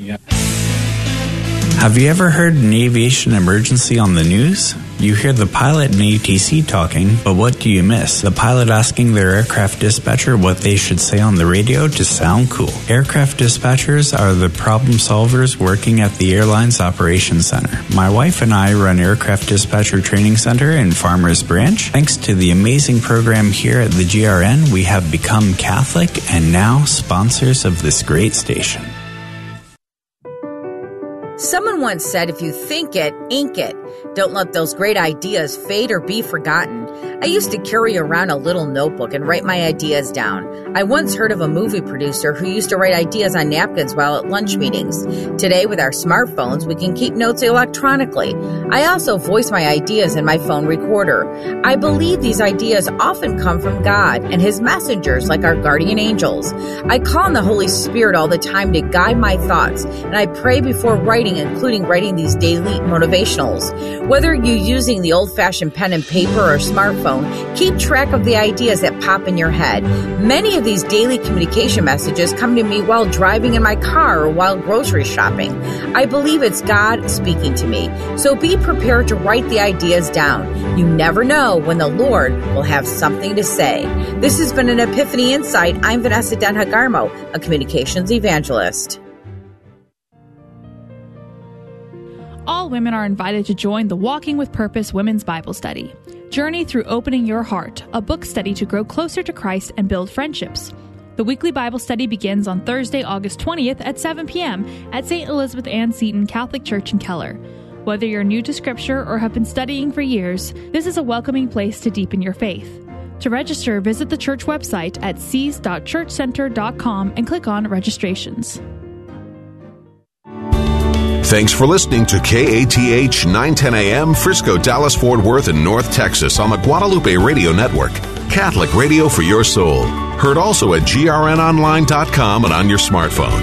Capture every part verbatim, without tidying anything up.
Yeah. Have you ever heard an aviation emergency on the news? You hear the pilot and A T C talking, but what do you miss? The pilot asking their aircraft dispatcher what they should say on the radio to sound cool. Aircraft dispatchers are the problem solvers working at the airline's operations center. My wife and I run Aircraft Dispatcher Training Center in Farmers Branch. Thanks to the amazing program here at the G R N, we have become Catholic and now sponsors of this great station. Someone once said, if you think it, ink it. Don't let those great ideas fade or be forgotten. I used to carry around a little notebook and write my ideas down. I once heard of a movie producer who used to write ideas on napkins while at lunch meetings. Today, with our smartphones, we can keep notes electronically. I also voice my ideas in my phone recorder. I believe these ideas often come from God and His messengers like our guardian angels. I call on the Holy Spirit all the time to guide my thoughts, and I pray before writing, including writing these daily motivationals. Whether you're using the old-fashioned pen and paper or smartphone, keep track of the ideas that pop in your head. Many of these daily communication messages come to me while driving in my car or while grocery shopping. I believe it's God speaking to me, so be prepared to write the ideas down. You never know when the Lord will have something to say. This has been an Epiphany Insight. I'm Vanessa Denhagarmo, a communications evangelist. All women are invited to join the Walking with Purpose Women's Bible Study. Journey through opening your heart, a book study to grow closer to Christ and build friendships. The weekly Bible study begins on Thursday, August twentieth at seven p.m. at Saint Elizabeth Ann Seton Catholic Church in Keller. Whether you're new to Scripture or have been studying for years, this is a welcoming place to deepen your faith. To register, visit the church website at seas dot church center dot com and click on Registrations. Thanks for listening to K A T H nine ten A M, Frisco, Dallas, Fort Worth, and North Texas on the Guadalupe Radio Network. Catholic radio for your soul. Heard also at G R N online dot com and on your smartphone.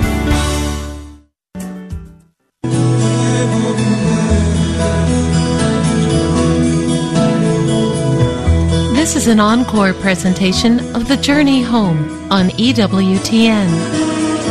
This is an encore presentation of The Journey Home on E W T N.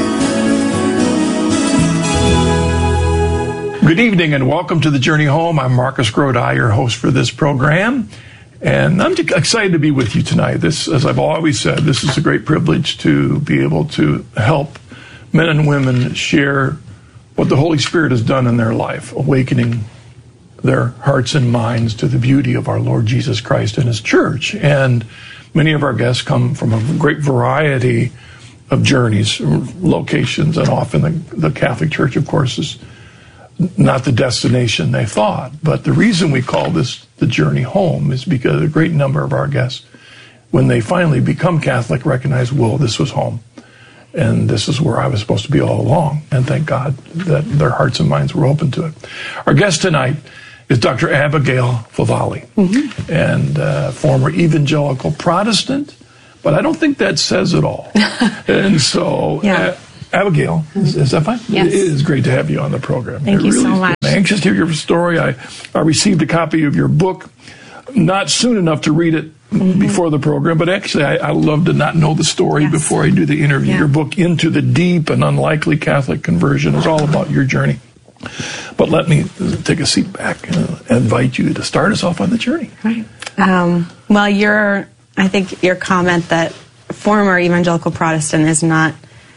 Good evening and welcome to The Journey Home. I'm Marcus Grodi, your host for this program, and I'm excited to be with you tonight. This, as I've always said, this is a great privilege to be able to help men and women share what the Holy Spirit has done in their life, awakening their hearts and minds to the beauty of our Lord Jesus Christ and His church. And many of our guests come from a great variety of journeys, locations, and often the, the Catholic Church, of course, is not the destination they thought. But the reason we call this the journey home is because a great number of our guests, when they finally become Catholic, recognize, well, this was home. And this is where I was supposed to be all along. And thank God that their hearts and minds were open to it. Our guest tonight is Doctor Abigail Favale, mm-hmm. and uh, former evangelical Protestant. But I don't think that says it all. And so... yeah. uh, Abigail, is, is that fine? Yes. It is great to have you on the program. Thank it you really so much. I'm anxious to hear your story. I, I received a copy of your book, not soon enough to read it mm-hmm. before the program, but actually I, I love to not know the story yes. before I do the interview. Yeah. Your book, Into the Deep and Unlikely Catholic Conversion, is all about your journey. But let me take a seat back and invite you to start us off on the journey. Right. Um, well, your, I think your comment that former evangelical Protestant is not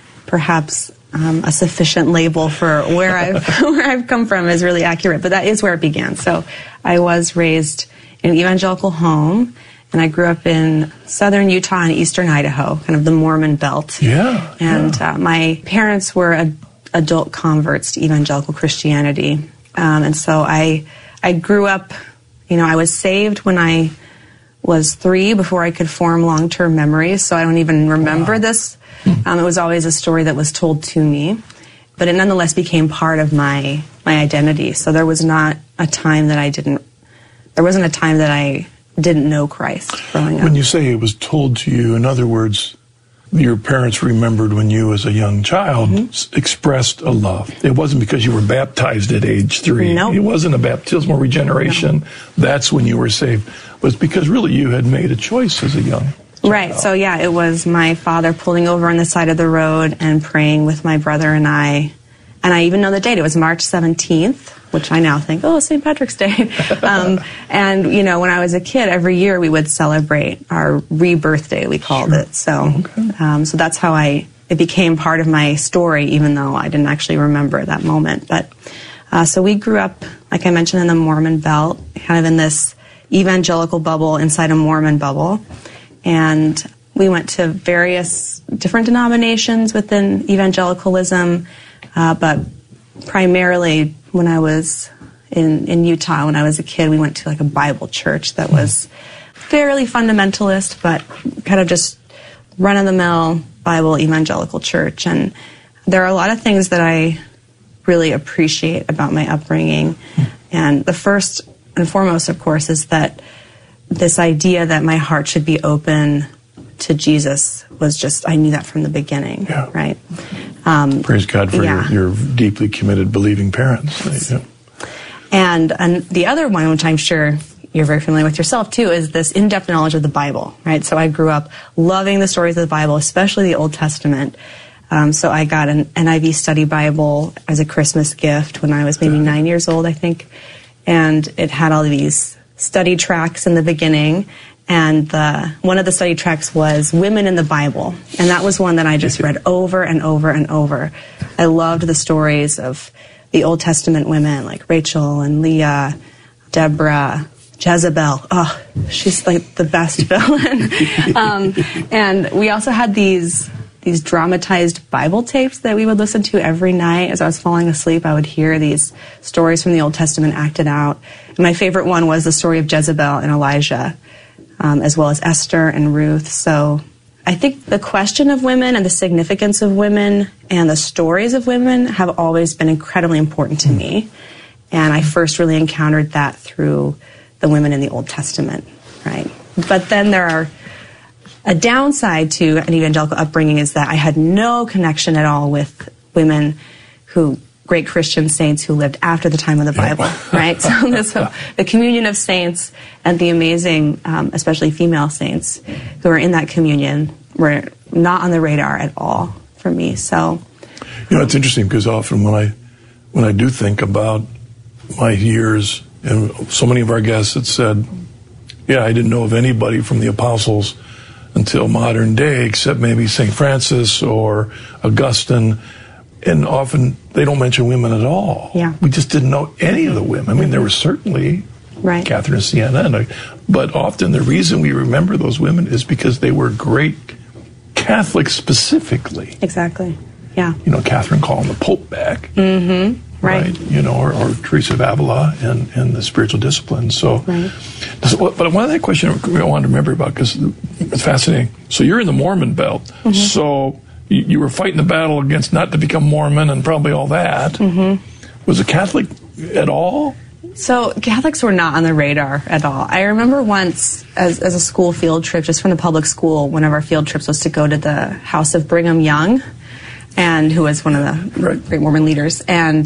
perhaps um, a sufficient label for where I've where I've come from is really accurate, but that is where it began. So I was raised in an evangelical home, and I grew up in southern Utah and eastern Idaho, kind of the Mormon belt. Yeah. And yeah. Uh, my parents were a, adult converts to evangelical Christianity, um, and so I I grew up. You know, I was saved when I was three, before I could form long-term memories, so I don't even remember wow. this. Um, it was always a story that was told to me, but it nonetheless became part of my my identity. So there was not a time that I didn't, there wasn't a time that I didn't know Christ growing up. When you say it was told to you, in other words, your parents remembered when you as a young child mm-hmm. expressed a love. It wasn't because you were baptized at age three. No. It wasn't a baptismal regeneration. No. That's when you were saved. It was because really you had made a choice as a young child. Right. So yeah, it was my father pulling over on the side of the road and praying with my brother and I And I even know the date. It was March seventeenth, which I now think, oh, Saint Patrick's Day. um, and, you know, when I was a kid, every year we would celebrate our rebirth day, we called sure. it. So, okay. um, so that's how I, it became part of my story, even though I didn't actually remember that moment. But, uh, so we grew up, like I mentioned, in the Mormon Belt, kind of in this evangelical bubble inside a Mormon bubble. And we went to various different denominations within evangelicalism, uh, but primarily when I was in, in Utah, when I was a kid, we went to like a Bible church that was fairly fundamentalist, but kind of just run-of-the-mill Bible evangelical church. And there are a lot of things that I really appreciate about my upbringing. And the first and foremost, of course, is that this idea that my heart should be open to Jesus was just, I knew that from the beginning, yeah. right? Um, Praise God for yeah. your, your deeply committed, believing parents. Yeah. And, and the other one, which I'm sure you're very familiar with yourself too, is this in-depth knowledge of the Bible, right? So I grew up loving the stories of the Bible, especially the Old Testament. Um, so I got an N I V study Bible as a Christmas gift when I was maybe nine years old, I think. And it had all these study tracks in the beginning. And the, one of the study tracks was Women in the Bible. And that was one that I just read over and over and over. I loved the stories of the Old Testament women like Rachel and Leah, Deborah, Jezebel. Oh, she's like the best villain. um, and we also had these these dramatized Bible tapes that we would listen to every night. As I was falling asleep, I would hear these stories from the Old Testament acted out. And my favorite one was the story of Jezebel and Elijah, um, as well as Esther and Ruth. So I think the question of women and the significance of women and the stories of women have always been incredibly important to me. And I first really encountered that through the women in the Old Testament, right? But then there are a downside to an evangelical upbringing is that I had no connection at all with women who, great Christian saints who lived after the time of the Bible, right? So this, uh, the communion of saints and the amazing, um, especially female saints who are in that communion were not on the radar at all for me. So, you know, it's interesting because often when I when I do think about my years, and so many of our guests had said, yeah, I didn't know of anybody from the apostles until modern day, except maybe Saint Francis or Augustine, and often they don't mention women at all. Yeah. We just didn't know any of the women. I mean, there were certainly right. Catherine of Siena, and I, but often the reason we remember those women is because they were great Catholics specifically. Exactly, yeah. You know, Catherine calling the Pope back. Mm-hmm. Right. right, you know, or, or Teresa of Avila and, and the spiritual disciplines. So, right. so, but one of that question I wanted to remember about because it's fascinating. So you're in the Mormon Belt. Mm-hmm. So you, you were fighting the battle against not to become Mormon and probably all that. Mm-hmm. Was a Catholic at all? So Catholics were not on the radar at all. I remember once as, as a school field trip, just from the public school, one of our field trips was to go to the house of Brigham Young, and who was one of the right. great Mormon leaders. And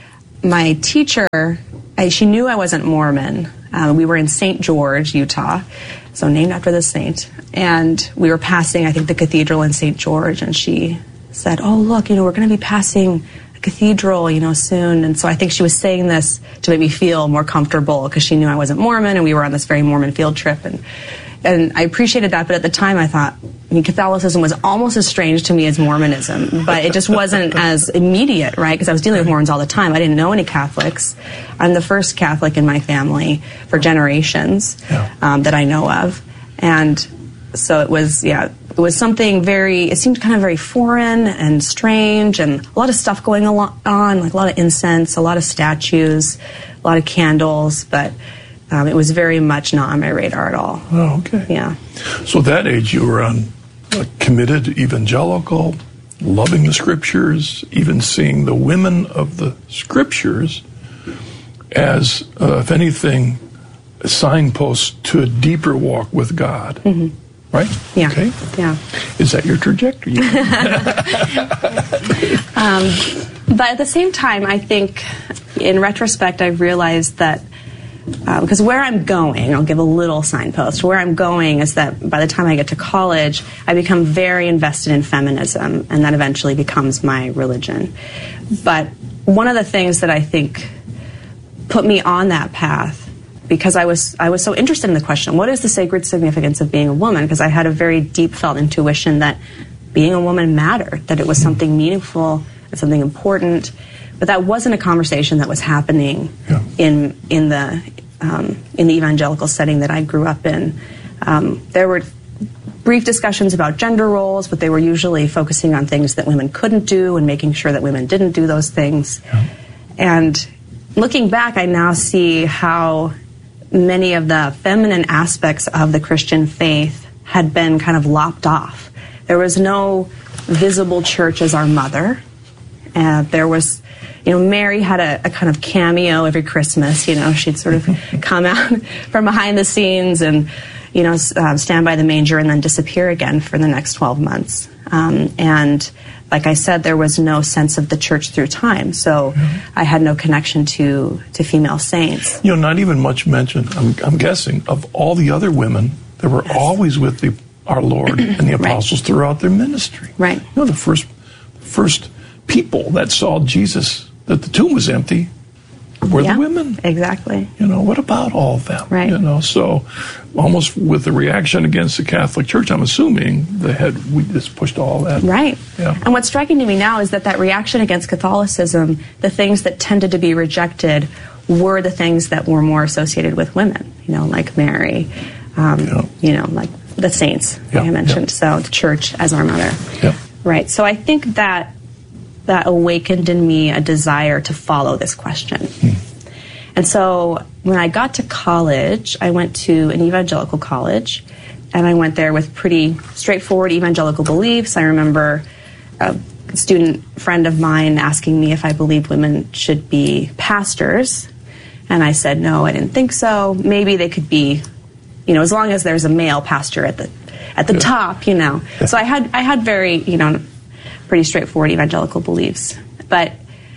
my teacher, I, she knew I wasn't Mormon. Um, we were in Saint George, Utah, so named after the saint. And we were passing, I think, the cathedral in Saint George, and she said, oh, look, you know, we're going to be passing a cathedral, you know, soon. And so I think she was saying this to make me feel more comfortable because she knew I wasn't Mormon, and we were on this very Mormon field trip. And And I appreciated that, but at the time I thought, I mean, Catholicism was almost as strange to me as Mormonism, but it just wasn't as immediate, right? Because I was dealing with Mormons all the time. I didn't know any Catholics. I'm the first Catholic in my family for generations yeah. um, that I know of. And so it was, yeah, it was something very, it seemed kind of very foreign and strange, and a lot of stuff going on, like a lot of incense, a lot of statues, a lot of candles, but Um, it was very much not on my radar at all. Oh, okay. Yeah. So at that age, you were on a committed evangelical, loving the Scriptures, even seeing the women of the Scriptures as, uh, if anything, signposts to a deeper walk with God. Mm-hmm. Right? Yeah. Okay. Yeah. Is that your trajectory? um, but at the same time, I think, in retrospect, I've realized that because um, where I'm going, I'll give a little signpost. Where I'm going is that by the time I get to college, I become very invested in feminism, and that eventually becomes my religion. But one of the things that I think put me on that path, because I was I was so interested in the question, what is the sacred significance of being a woman? Because I had a very deep felt intuition that being a woman mattered, that it was something meaningful, something important. But that wasn't a conversation that was happening yeah. in in the um, in the evangelical setting that I grew up in. Um, there were brief discussions about gender roles, but they were usually focusing on things that women couldn't do and making sure that women didn't do those things. Yeah. And looking back, I now see how many of the feminine aspects of the Christian faith had been kind of lopped off. There was no visible church as our mother. Uh, there was, you know, Mary had a, a kind of cameo every Christmas. You know, she'd sort of come out from behind the scenes and, you know, uh, stand by the manger and then disappear again for the next twelve months. Um, and like I said, there was no sense of the church through time. So I had no connection to, to female saints. You know, not even much mention, I'm, I'm guessing, of all the other women that were yes. always with the, our Lord and the apostles right. throughout their ministry. Right. You know, the first first people that saw Jesus, that the tomb was empty, were yeah, the women. Exactly. You know, what about all of them? Right. You know, so almost with the reaction against the Catholic Church, I'm assuming the head, we just pushed all that. Right. Yeah. And what's striking to me now is that that reaction against Catholicism, the things that tended to be rejected were the things that were more associated with women, you know, like Mary, um, yeah. you know, like the saints yeah. I mentioned. Yeah. So the church as our mother. Yeah. Right. So I think that that awakened in me a desire to follow this question. Hmm. And so when I got to college, I went to an evangelical college, and I went there with pretty straightforward evangelical beliefs. I remember a student friend of mine asking me if I believed women should be pastors, and I said no, I didn't think so. Maybe they could be, you know, as long as there's a male pastor at the at the yeah. top, you know. Yeah. So I had I had very, you know, pretty straightforward evangelical beliefs. But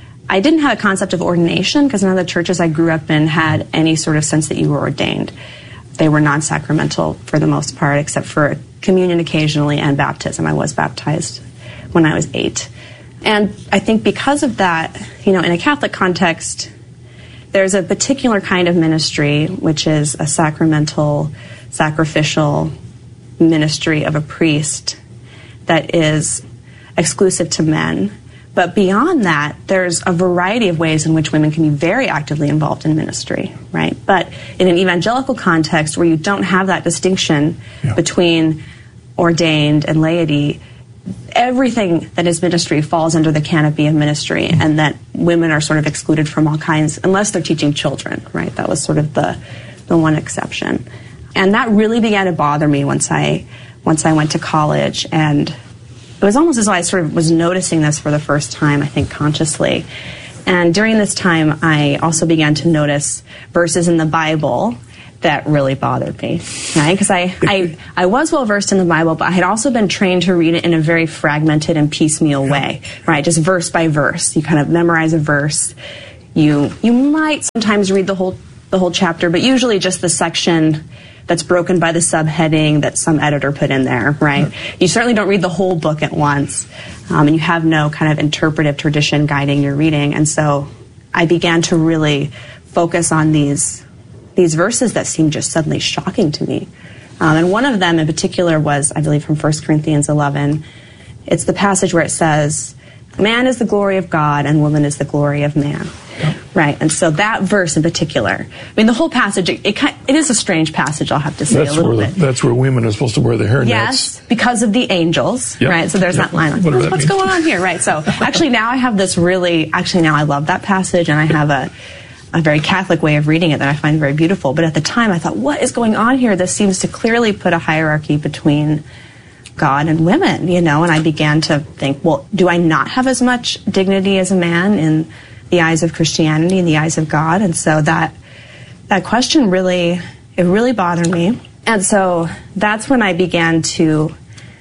I didn't have a concept of ordination because none of the churches I grew up in had any sort of sense that you were ordained. They were non-sacramental for the most part, except for communion occasionally and baptism. I was baptized when I was eight. And I think because of that, you know, in a Catholic context, there's a particular kind of ministry, which is a sacramental, sacrificial ministry of a priest that is exclusive to men. But beyond that, there's a variety of ways in which women can be very actively involved in ministry, right? But in an evangelical context where you don't have that distinction yeah. between ordained and laity, everything that is ministry falls under the canopy of ministry, mm-hmm. and that women are sort of excluded from all kinds, unless they're teaching children, right? That was sort of the the one exception. And that really began to bother me once I once I went to college, and it was almost as though I sort of was noticing this for the first time, I think, consciously. And during this time, I also began to notice verses in the Bible that really bothered me, right? Because I, I, I was well-versed in the Bible, but I had also been trained to read it in a very fragmented and piecemeal way, right? Just verse by verse. You kind of memorize a verse. You you might sometimes read the whole the whole chapter, but usually just the section that's broken by the subheading that some editor put in there, right? You certainly don't read the whole book at once, um, and you have no kind of interpretive tradition guiding your reading. And so I began to really focus on these these verses that seemed just suddenly shocking to me. Um, and one of them in particular was, I believe, from First Corinthians eleven. It's the passage where it says, "Man is the glory of God, and woman is the glory of man." Yep. Right, and so that verse in particular, I mean, the whole passage, it, it, it is a strange passage, I'll have to say that's a little where bit. The, that's where women are supposed to wear their hairnets. Yes, because of the angels, yep. right? So there's yep. that line. Like, what what's what's going on here, right? So actually now I have this really, actually now I love that passage, and I have a, a very Catholic way of reading it that I find very beautiful. But at the time I thought, what is going on here? This seems to clearly put a hierarchy between God and women, you know, and I began to think, well, do I not have as much dignity as a man in the eyes of Christianity, in the eyes of God? And so that that question really, it really bothered me. And so that's when I began to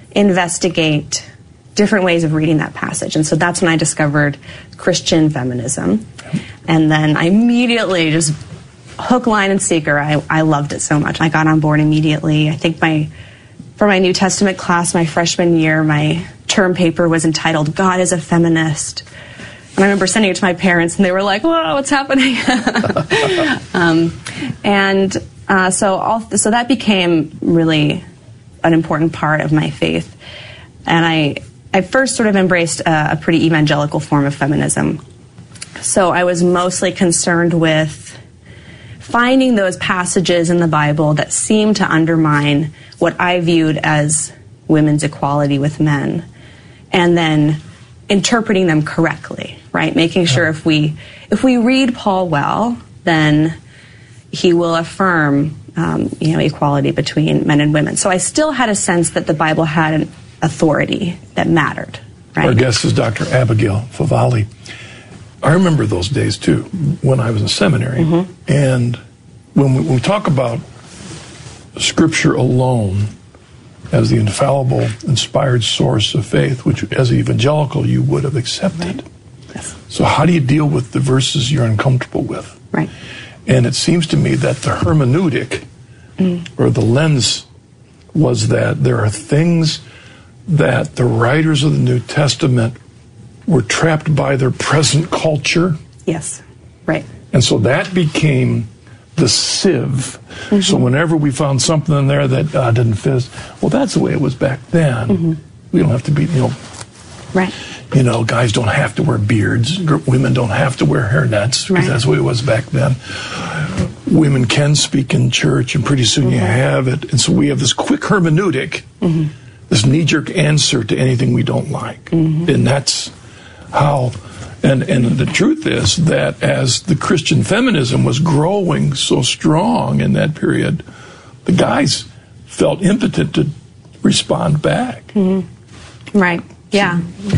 investigate different ways of reading that passage. And so that's when I discovered Christian feminism. And then I immediately just, hook, line, and sinker, I, I loved it so much. I got on board immediately. I think my for my New Testament class, my freshman year, my term paper was entitled, "God is a Feminist." And I remember sending it to my parents, and they were like, "Whoa, what's happening?" um, and uh, so, all, so that became really an important part of my faith. And I, I first sort of embraced a, a pretty evangelical form of feminism. So I was mostly concerned with finding those passages in the Bible that seemed to undermine what I viewed as women's equality with men, and then interpreting them correctly, right? Making sure if we if we read Paul well, then he will affirm um, you know, equality between men and women. So I still had a sense that the Bible had an authority that mattered, right? Our guest is Doctor Abigail Favale. I remember those days, too, when I was in seminary. Mm-hmm. And when we, when we talk about Scripture alone as the infallible, inspired source of faith, which as an evangelical you would have accepted. Right. Yes. So how do you deal with the verses you're uncomfortable with? Right. And it seems to me that the hermeneutic, mm. or the lens, was that there are things that the writers of the New Testament were trapped by their present culture. Yes, right. And so that became the sieve. Mm-hmm. So whenever we found something in there that uh, didn't fit, well, that's the way it was back then. Mm-hmm. We don't have to be, you know, right. You know, guys don't have to wear beards. Women don't have to wear hairnets, because right. that's the way it was back then. Women can speak in church, and pretty soon mm-hmm. you have it. And so we have this quick hermeneutic, mm-hmm. this knee-jerk answer to anything we don't like. Mm-hmm. And that's how, and, and the truth is that as the Christian feminism was growing so strong in that period, the guys felt impotent to respond back. Mm-hmm. Right. Yeah.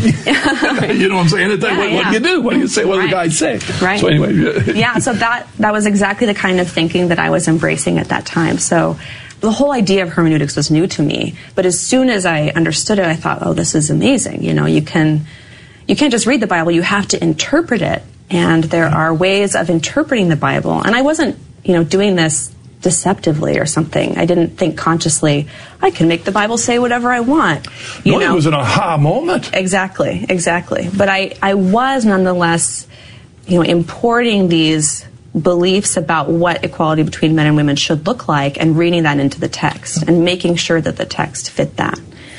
You know what I'm saying? It's like, yeah, what, yeah. what do you do? What do you say? What right. do the guys say? Right. So anyway. Yeah, so that, that was exactly the kind of thinking that I was embracing at that time. So the whole idea of hermeneutics was new to me. But as soon as I understood it, I thought, oh, this is amazing. You know, you can, you can't just read the Bible, you have to interpret it. And there are ways of interpreting the Bible. And I wasn't, you know, doing this deceptively or something. I didn't think consciously, I can make the Bible say whatever I want. You no, know? It was an aha moment. Exactly, exactly. But I, I was nonetheless, you know, importing these beliefs about what equality between men and women should look like and reading that into the text and making sure that the text fit that.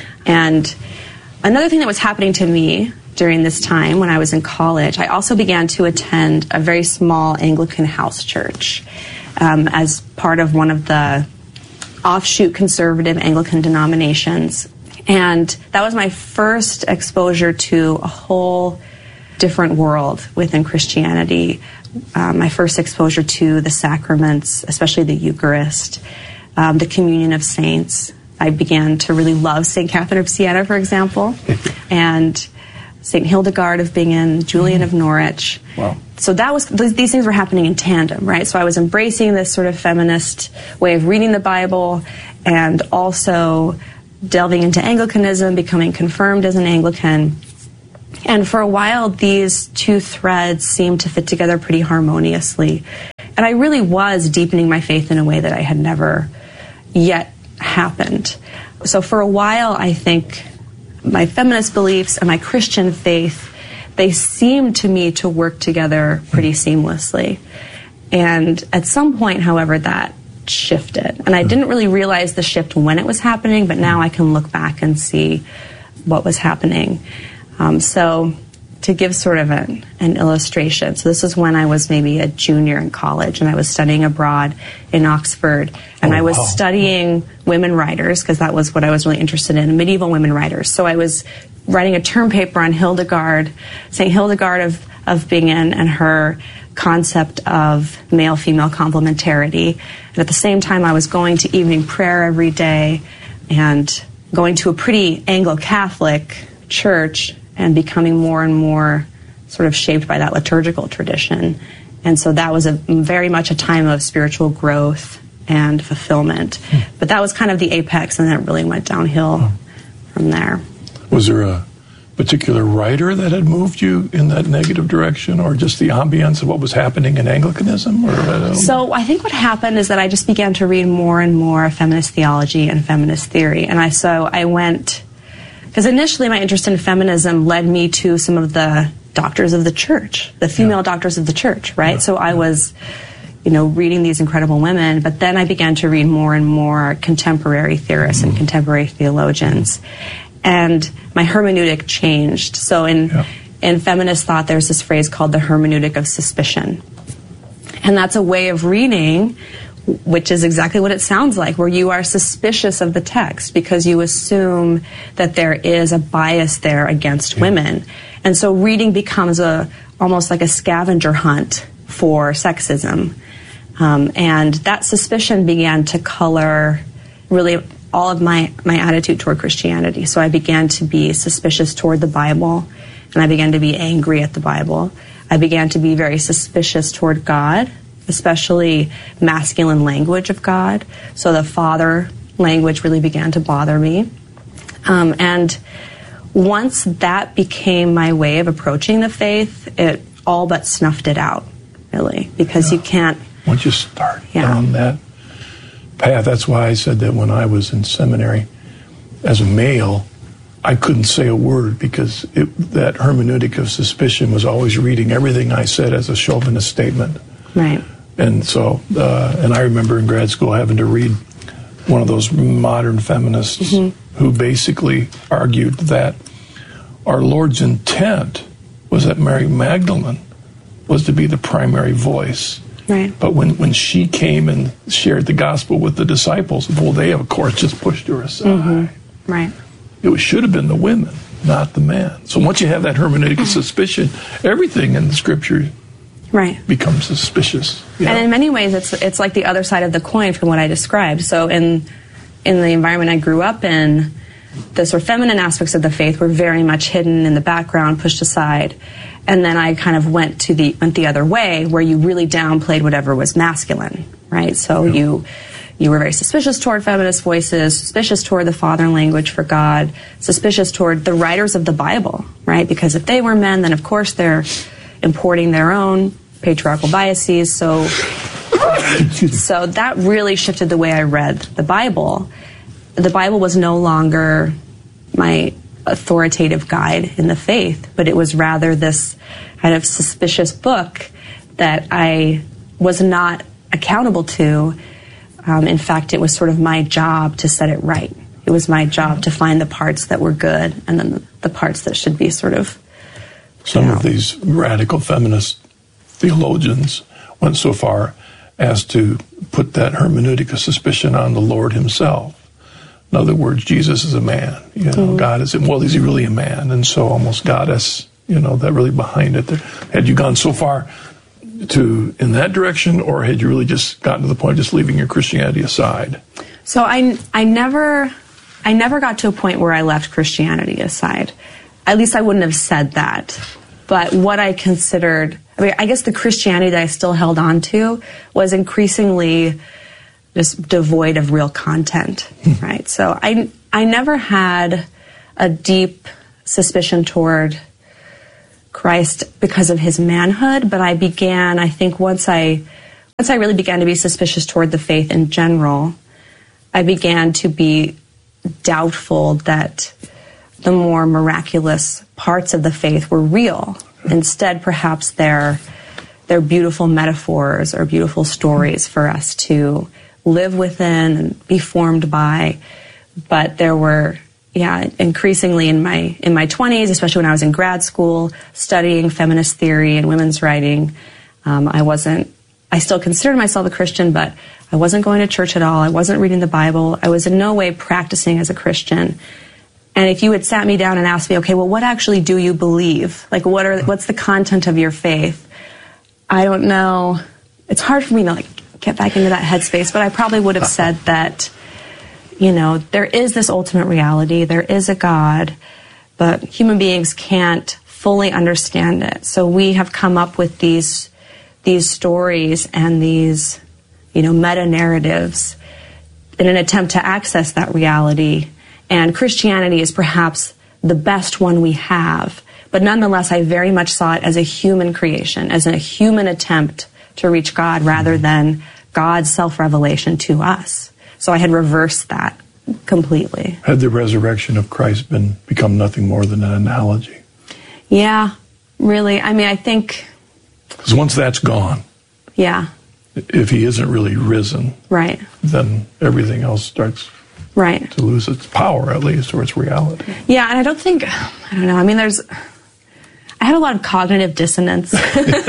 And another thing that was happening to me during this time when I was in college, I also began to attend a very small Anglican house church. Um, as part of one of the offshoot conservative Anglican denominations. And that was my first exposure to a whole different world within Christianity. Um, my first exposure to the sacraments, especially the Eucharist, um, the communion of saints. I began to really love Saint Catherine of Siena, for example, and Saint Hildegard of Bingen, Julian of Norwich. Wow. So that was, these things were happening in tandem, right? So I was embracing this sort of feminist way of reading the Bible and also delving into Anglicanism, becoming confirmed as an Anglican. And for a while, these two threads seemed to fit together pretty harmoniously. And I really was deepening my faith in a way that I had never yet happened. So for a while, I think my feminist beliefs and my Christian faith, they seemed to me to work together pretty seamlessly. And at some point, however, that shifted. And I didn't really realize the shift when it was happening, but now I can look back and see what was happening. Um, so to give sort of an, an illustration, so this is when I was maybe a junior in college and I was studying abroad in Oxford, and oh, I was wow. studying women writers because that was what I was really interested in, medieval women writers. So I was writing a term paper on Hildegard, Saint Hildegard of, of Bingen and her concept of male-female complementarity. And at the same time, I was going to evening prayer every day and going to a pretty Anglo-Catholic church and becoming more and more sort of shaped by that liturgical tradition. And so that was a very much a time of spiritual growth and fulfillment. Hmm. But that was kind of the apex, and then it really went downhill hmm. from there. Was there a particular writer that had moved you in that negative direction, or just the ambience of what was happening in Anglicanism? Or, uh, so I think what happened is that I just began to read more and more feminist theology and feminist theory. And I so I went... Because initially my interest in feminism led me to some of the doctors of the church, the female yeah. doctors of the church, right? Yeah. So I was, you know, reading these incredible women, but then I began to read more and more contemporary theorists mm-hmm. and contemporary theologians. And my hermeneutic changed. So in, yeah. in feminist thought, there's this phrase called the hermeneutic of suspicion. And that's a way of reading, which is exactly what it sounds like, where you are suspicious of the text because you assume that there is a bias there against yeah. women. And so reading becomes a almost like a scavenger hunt for sexism. Um, and that suspicion began to color really all of my, my attitude toward Christianity. So I began to be suspicious toward the Bible, and I began to be angry at the Bible. I began to be very suspicious toward God, especially masculine language of God. So the father language really began to bother me. Um, and once that became my way of approaching the faith, it all but snuffed it out, really, because yeah. you can't... Once you start yeah. down that path, that's why I said that when I was in seminary as a male, I couldn't say a word because it, that hermeneutic of suspicion was always reading everything I said as a chauvinist statement. Right. And so, uh, and I remember in grad school having to read one of those modern feminists mm-hmm. who basically argued that our Lord's intent was that Mary Magdalene was to be the primary voice. Right. But when, when she came and shared the gospel with the disciples, well, they, of course, just pushed her aside. Mm-hmm. Right. It was, should have been the women, not the man. So once you have that hermeneutic of suspicion, everything in the Scripture right. becomes suspicious. You know? And in many ways, it's it's like the other side of the coin from what I described. So in in the environment I grew up in, the sort of feminine aspects of the faith were very much hidden in the background, pushed aside. And then I kind of went to the went the other way, where you really downplayed whatever was masculine, right? So yeah. you you were very suspicious toward feminist voices, suspicious toward the father language for God, suspicious toward the writers of the Bible, right? Because if they were men, then of course they're importing their own patriarchal biases. So, so that really shifted the way I read the Bible. The Bible was no longer my authoritative guide in the faith, but it was rather this kind of suspicious book that I was not accountable to. Um, in fact, it was sort of my job to set it right. It was my job to find the parts that were good and then the parts that should be sort of... Some you know. of these radical feminist theologians went so far as to put that hermeneutic of suspicion on the Lord himself. In other words, Jesus is a man. You know, mm-hmm. God is, well, is he really a man? And so almost goddess, you know, that really behind it. Had you gone so far to in that direction, or had you really just gotten to the point of just leaving your Christianity aside? So I, I never, I never got to a point where I left Christianity aside. At least I wouldn't have said that. But what I considered, I mean, I guess the Christianity that I still held on to was increasingly just devoid of real content, right? So I, I never had a deep suspicion toward Christ because of his manhood, but I began, I think once I, once I really began to be suspicious toward the faith in general, I began to be doubtful that the more miraculous parts of the faith were real. Instead, perhaps they're, they're beautiful metaphors or beautiful stories for us to live within and be formed by. But there were, yeah, increasingly in my in my twenties, especially when I was in grad school, studying feminist theory and women's writing, um, I wasn't, I still considered myself a Christian, but I wasn't going to church at all. I wasn't reading the Bible. I was in no way practicing as a Christian. And if you had sat me down and asked me, okay, well, what actually do you believe? Like, what are what's the content of your faith? I don't know. It's hard for me to, like, get back into that headspace, but I probably would have said that, you know, there is this ultimate reality, there is a God, but human beings can't fully understand it. So we have come up with these these stories and these, you know, meta-narratives in an attempt to access that reality. And Christianity is perhaps the best one we have, but nonetheless, I very much saw it as a human creation, as a human attempt to reach God rather than God's self-revelation to us. So I had reversed that completely. Had the resurrection of Christ been become nothing more than an analogy? Yeah, really. I mean, I think... Because once that's gone, yeah, if he isn't really risen, right, then everything else starts right. to lose its power, at least, or its reality. Yeah, and I don't think, I don't know, I mean, there's, I had a lot of cognitive dissonance. So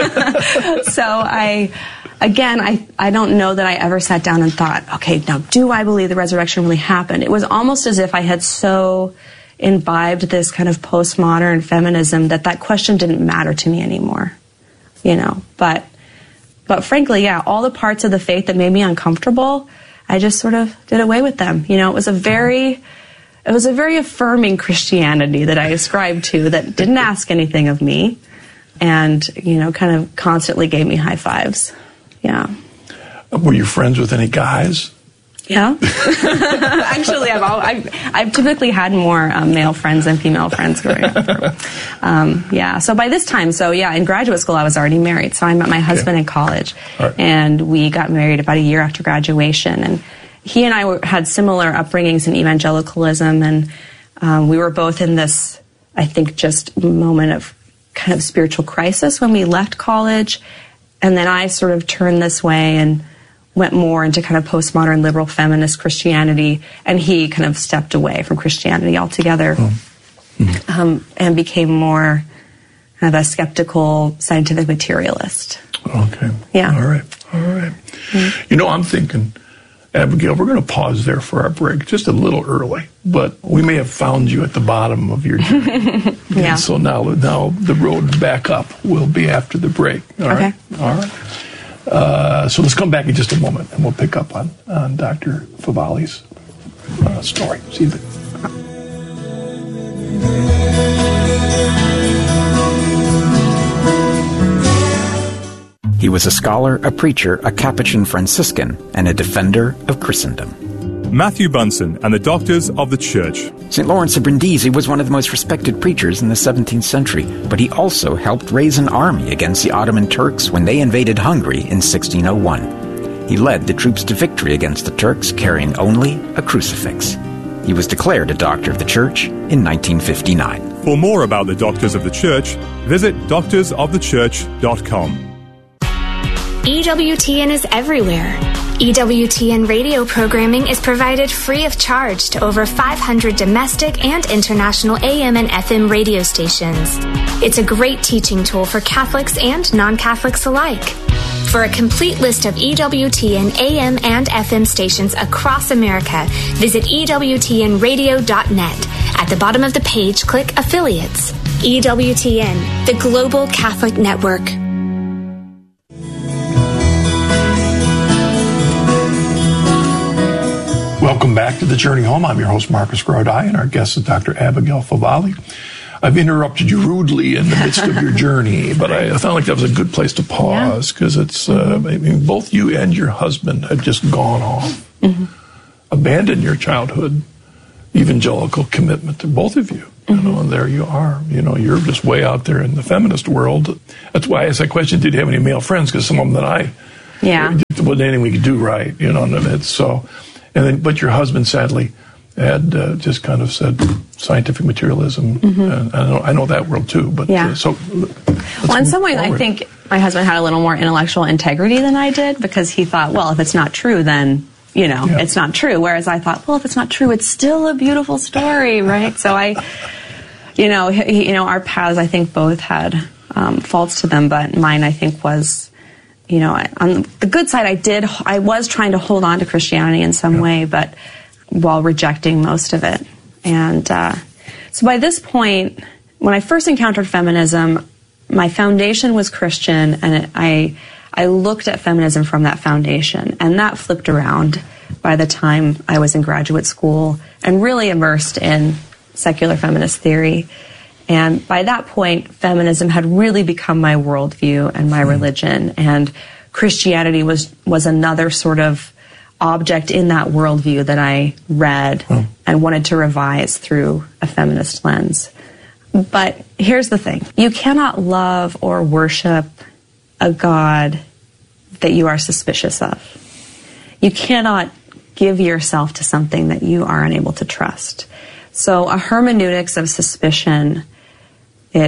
I, again, I, I don't know that I ever sat down and thought, okay, now do I believe the resurrection really happened? It was almost as if I had so imbibed this kind of postmodern feminism that that question didn't matter to me anymore, you know, but... But frankly, yeah, all the parts of the faith that made me uncomfortable, I just sort of did away with them. You know, it was a very, it was a very affirming Christianity that I ascribed to that didn't ask anything of me and, you know, kind of constantly gave me high fives. Yeah. Were you friends with any guys? Yeah. Actually, I've, all, I've I've typically had more um, male friends than female friends growing up. Um, yeah. So by this time, so yeah, in graduate school, I was already married. So I met my husband okay. in college, right. and we got married about a year after graduation. And he and I were, had similar upbringings in evangelicalism, and um, we were both in this, I think, just moment of kind of spiritual crisis when we left college. And then I sort of turned this way and went more into kind of postmodern liberal feminist Christianity, and he kind of stepped away from Christianity altogether oh. mm-hmm. um, and became more kind of a skeptical scientific materialist. Okay. Yeah. All right. All right. Mm-hmm. You know, I'm thinking, Abigail, we're going to pause there for our break just a little early, but we may have found you at the bottom of your journey. yeah. And so now, now the road back up will be after the break. All okay. right. All right. Uh, so let's come back in just a moment, and we'll pick up on, on Doctor Favale's uh, story. See you then. He was a scholar, a preacher, a Capuchin Franciscan, and a defender of Christendom. Matthew Bunsen and the Doctors of the Church. Saint Lawrence of Brindisi was one of the most respected preachers in the seventeenth century, but he also helped raise an army against the Ottoman Turks when they invaded Hungary in sixteen oh one. He led the troops to victory against the Turks, carrying only a crucifix. He was declared a Doctor of the Church in nineteen fifty-nine. For more about the Doctors of the Church, visit doctors of the church dot com. E W T N is everywhere. E W T N radio programming is provided free of charge to over five hundred domestic and international A M and F M radio stations. It's a great teaching tool for Catholics and non-Catholics alike. For a complete list of E W T N A M and F M stations across America, visit E W T N radio dot net. At the bottom of the page, click Affiliates. E W T N, the Global Catholic Network. Welcome back to The Journey Home. I'm your host, Marcus Grodi, and our guest is Doctor Abigail Favale. I've interrupted you rudely in the midst of your journey, but I, I felt like that was a good place to pause because yeah. it's, uh, I mean, both you and your husband had just gone off, mm-hmm. abandoned your childhood evangelical commitment to both of you. You know, and there you are. You know, you're just way out there in the feminist world. That's why I asked that question, did you have any male friends? Because some of them that I, yeah, there wasn't anything we could do right, you know, and it's so, and then, but your husband sadly had uh, just kind of said scientific materialism, mm-hmm. and I know, I know that world too, but yeah. uh, so. Well, in some ways, I think my husband had a little more intellectual integrity than I did because he thought, well, if it's not true, then you know, yeah. it's not true. Whereas I thought, well, if it's not true, it's still a beautiful story, right? So I, you know, he, you know, our paths, I think, both had um, faults to them, but mine, I think, was, you know, on the good side, I did, I was trying to hold on to Christianity in some yeah. way, but while rejecting most of it. And uh, so by this point, when I first encountered feminism, my foundation was Christian, and it, I. I looked at feminism from that foundation, and that flipped around by the time I was in graduate school and really immersed in secular feminist theory. And by that point, feminism had really become my worldview and my mm. religion, and Christianity was, was another sort of object in that worldview that I read mm. and wanted to revise through a feminist lens. But here's the thing. You cannot love or worship a God that you are suspicious of. You cannot give yourself to something that you are unable to trust. So a hermeneutics of suspicion, it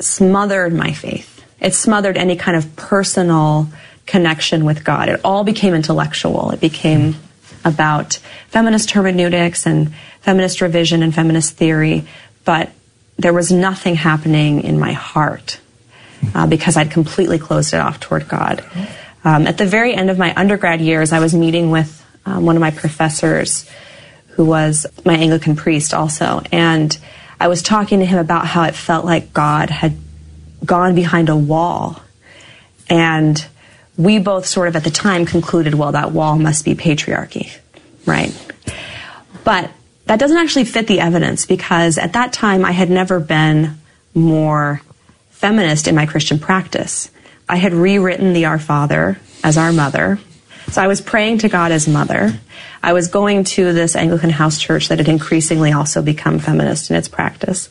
smothered my faith. It smothered any kind of personal connection with God. It all became intellectual. It became about feminist hermeneutics and feminist revision and feminist theory, but there was nothing happening in my heart uh, because I'd completely closed it off toward God. Um, at the very end of my undergrad years, I was meeting with um, one of my professors who was my Anglican priest also, and I was talking to him about how it felt like God had gone behind a wall, and we both sort of at the time concluded, well, that wall must be patriarchy, right? But that doesn't actually fit the evidence, because at that time I had never been more feminist in my Christian practice. I had rewritten the Our Father as our mother. So I was praying to God as mother. I was going to this Anglican house church that had increasingly also become feminist in its practice.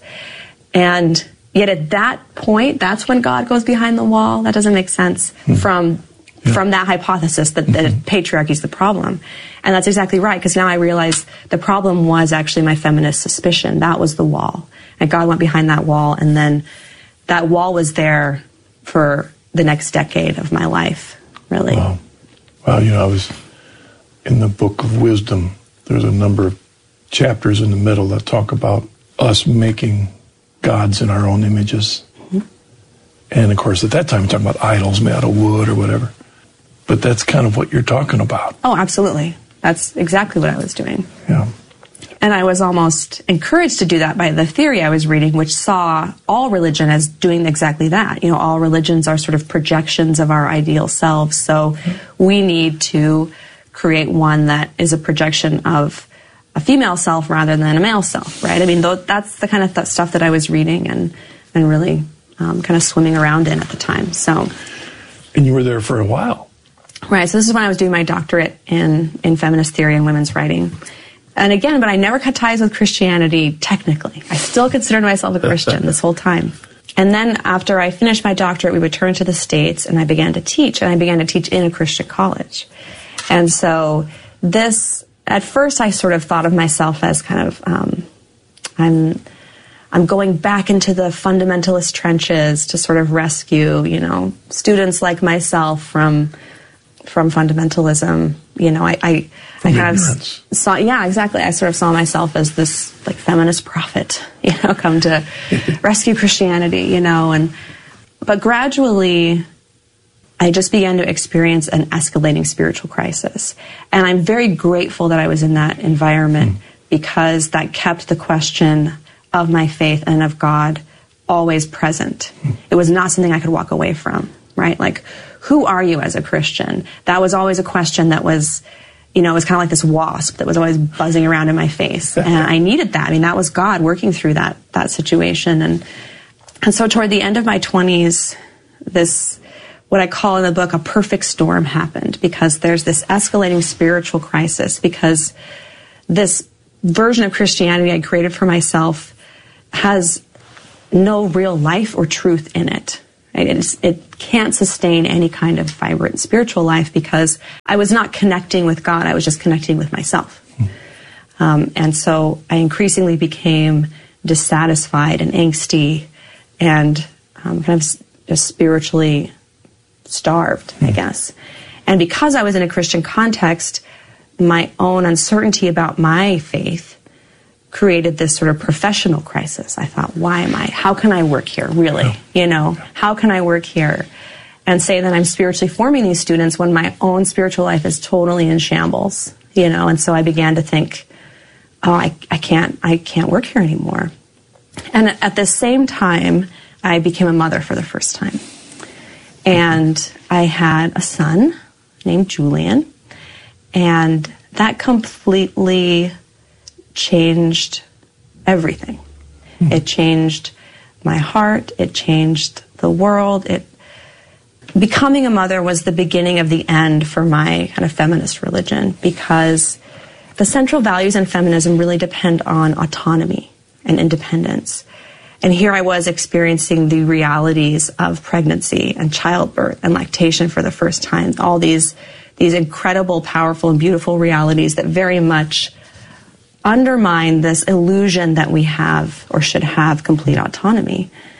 And yet at that point, that's when God goes behind the wall. That doesn't make sense mm. from yeah. from that hypothesis that, that mm-hmm. patriarchy is the problem. And that's exactly right, because now I realize the problem was actually my feminist suspicion. That was the wall. And God went behind that wall, and then that wall was there for the next decade of my life, really. Wow. Well, you know, I was in the Book of Wisdom. There's a number of chapters in the middle that talk about us making gods in our own images. Mm-hmm. And, of course, at that time, we're talking about idols made out of wood or whatever. But that's kind of what you're talking about. Oh, absolutely. That's exactly what I was doing. Yeah. And I was almost encouraged to do that by the theory I was reading, which saw all religion as doing exactly that. You know, all religions are sort of projections of our ideal selves. So we need to create one that is a projection of a female self rather than a male self, right? I mean, that's the kind of th- stuff that I was reading and, and really um, kind of swimming around in at the time. So, and you were there for a while. Right. So this is when I was doing my doctorate in, in feminist theory and women's writing. And again, but I never cut ties with Christianity technically. I still considered myself a Christian this whole time. And then after I finished my doctorate, we returned to the States and I began to teach. And I began to teach in a Christian college. And so this, at first I sort of thought of myself as kind of, um, I'm, I'm going back into the fundamentalist trenches to sort of rescue, you know, students like myself from from fundamentalism. You know, I, I, I kind of saw, yeah, exactly. I sort of saw myself as this like feminist prophet, you know, come to rescue Christianity, you know, and, but gradually I just began to experience an escalating spiritual crisis. And I'm very grateful that I was in that environment mm. because that kept the question of my faith and of God always present. Mm. It was not something I could walk away from, right? Like, who are you as a Christian? That was always a question that was, you know, it was kind of like this wasp that was always buzzing around in my face. And I needed that. I mean, that was God working through that, that situation. And, and so toward the end of my twenties, this, what I call in the book, a perfect storm happened, because there's this escalating spiritual crisis, because this version of Christianity I created for myself has no real life or truth in it. Right? It, is, it can't sustain any kind of vibrant spiritual life, because I was not connecting with God. I was just connecting with myself. Mm. Um, and so I increasingly became dissatisfied and angsty and um, kind of just spiritually starved, mm. I guess. And because I was in a Christian context, my own uncertainty about my faith created this sort of professional crisis. I thought, why am I, how can I work here, really? Yeah. You know, how can I work here and say that I'm spiritually forming these students when my own spiritual life is totally in shambles, you know? And so I began to think, oh, I, I can't, I can't work here anymore. And at the same time, I became a mother for the first time. And I had a son named Julian, and that completely changed everything. Mm-hmm. It changed my heart. It changed the world. It becoming a mother was the beginning of the end for my kind of feminist religion, because the central values in feminism really depend on autonomy and independence. And here I was experiencing the realities of pregnancy and childbirth and lactation for the first time. All these these incredible, powerful, and beautiful realities that very much undermine this illusion that we have or should have complete autonomy.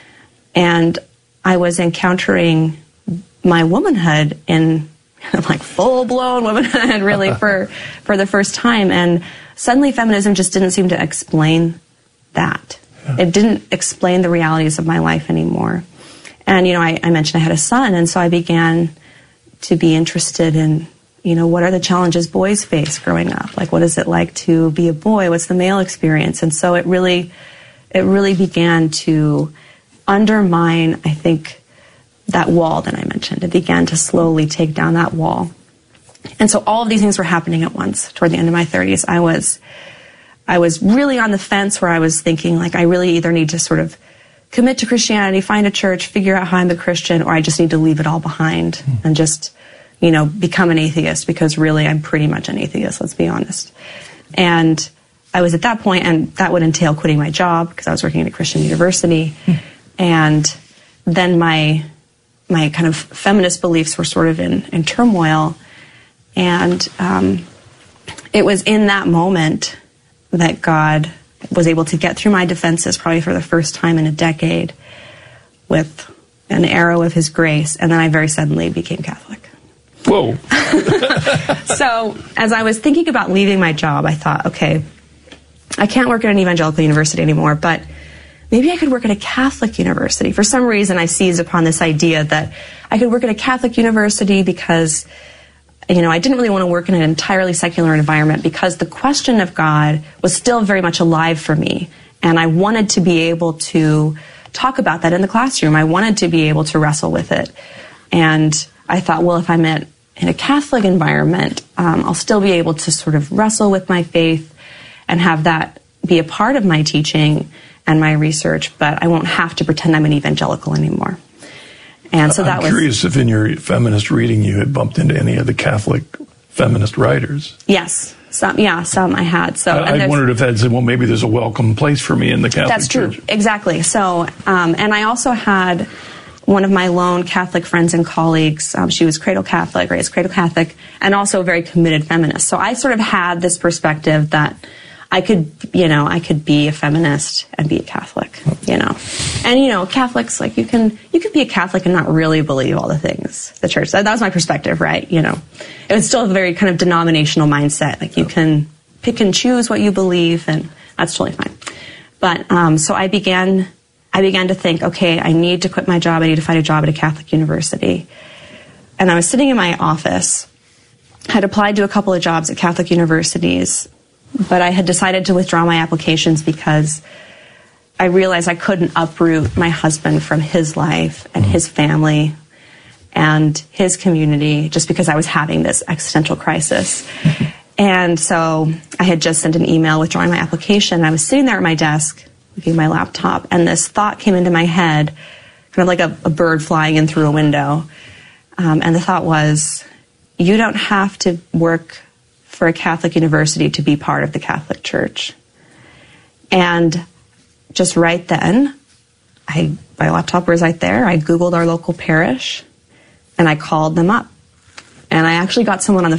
And I was encountering my womanhood in like full-blown womanhood really for, for the first time. And suddenly feminism just didn't seem to explain that. Yeah. It didn't explain the realities of my life anymore. And, you know, I, I mentioned I had a son, and so I began to be interested in, you know, what are the challenges boys face growing up? Like, what is it like to be a boy? What's the male experience? And so it really, it really began to undermine, I think, that wall that I mentioned. It began to slowly take down that wall. And so all of these things were happening at once. Toward the end of my thirties, I was, I was really on the fence where I was thinking, like, I really either need to sort of commit to Christianity, find a church, figure out how I'm a Christian, or I just need to leave it all behind mm. and just, you know, become an atheist, because really I'm pretty much an atheist, let's be honest. And I was at that point, and that would entail quitting my job because I was working at a Christian university. Mm. And then my my kind of feminist beliefs were sort of in, in turmoil. And um, it was in that moment that God was able to get through my defenses, probably for the first time in a decade, with an arrow of his grace. And then I very suddenly became Catholic. Whoa. So as I was thinking about leaving my job, I thought, okay, I can't work at an evangelical university anymore, but maybe I could work at a Catholic university. For some reason, I seized upon this idea that I could work at a Catholic university because, you know, I didn't really want to work in an entirely secular environment, because the question of God was still very much alive for me. And I wanted to be able to talk about that in the classroom. I wanted to be able to wrestle with it. And I thought, well, if I'm at, in a Catholic environment, um, I'll still be able to sort of wrestle with my faith and have that be a part of my teaching and my research, but I won't have to pretend I'm an evangelical anymore. And so that I'm was... I'm curious if in your feminist reading you had bumped into any of the Catholic feminist writers. Yes. Some, yeah, some I had. So I, I wondered if that said, well, maybe there's a welcome place for me in the Catholic That's Church. True. Exactly. So, um, and I also had one of my lone Catholic friends and colleagues. Um, she was cradle Catholic, raised cradle Catholic, and also a very committed feminist. So I sort of had this perspective that I could, you know, I could be a feminist and be a Catholic, you know. And, you know, Catholics, like, you can, you could be a Catholic and not really believe all the things the church, that, that was my perspective, right, you know. It was still a very kind of denominational mindset, like, you can pick and choose what you believe, and that's totally fine. But, um, so I began, I began to think, okay, I need to quit my job, I need to find a job at a Catholic university. And I was sitting in my office, had applied to a couple of jobs at Catholic universities, but I had decided to withdraw my applications because I realized I couldn't uproot my husband from his life and his family and his community just because I was having this existential crisis. And so I had just sent an email withdrawing my application. I was sitting there at my desk looking at my laptop, and this thought came into my head, kind of like a, a bird flying in through a window. Um, and the thought was, you don't have to work for a Catholic university to be part of the Catholic Church. And just right then, I my laptop was right there. I Googled our local parish, and I called them up. And I actually got someone on the